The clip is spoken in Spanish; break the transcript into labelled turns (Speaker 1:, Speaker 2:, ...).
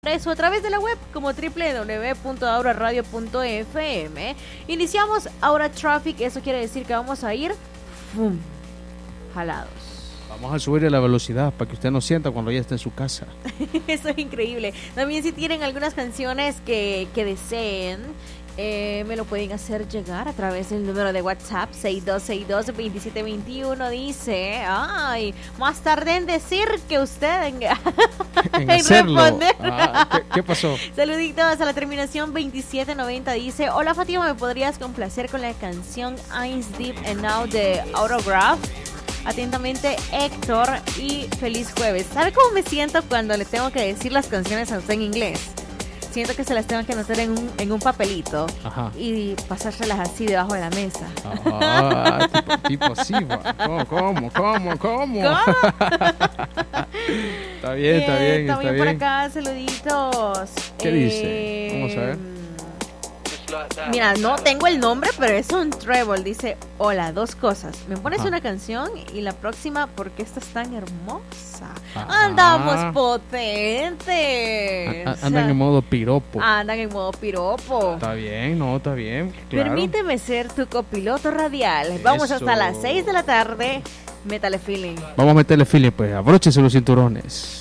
Speaker 1: Eso a través de la web como www.auraradio.fm. Iniciamos Aura Traffic, eso quiere decir que vamos a ir jalados.
Speaker 2: Vamos a subir la velocidad para que usted no sienta cuando ya esté en su casa.
Speaker 1: Eso es increíble. También si tienen algunas canciones que deseen, me lo pueden hacer llegar a través del número de WhatsApp 6262-2721. Dice, ay, más tarde en decir que usted en
Speaker 2: hacerlo.
Speaker 1: Responder.
Speaker 2: ¿Qué pasó?
Speaker 1: Saluditos a la terminación 2790. Dice, hola Fátima, ¿me podrías complacer con la canción Eyes Deep and Now de Autograph? Atentamente Héctor y feliz jueves. ¿Sabe cómo me siento cuando le tengo que decir las canciones a usted en inglés? Siento que se las tengo que anotar en un papelito. Ajá. Y pasárselas así debajo de la mesa.
Speaker 2: Tipo así. ¿Cómo? Está bien.
Speaker 1: También por acá, saluditos.
Speaker 2: ¿Qué dice? Vamos a ver.
Speaker 1: Mira, no tengo el nombre, pero es un treble. Dice, hola, dos cosas. Me pones una canción y la próxima, ¿por qué estás tan hermosa? Andamos potentes.
Speaker 2: Andan en modo piropo.
Speaker 1: Está
Speaker 2: bien, claro.
Speaker 1: Permíteme ser tu copiloto radial. Vamos hasta las 6 de la tarde. Métale feeling.
Speaker 2: Vamos a meterle feeling, pues. Abróchese los cinturones.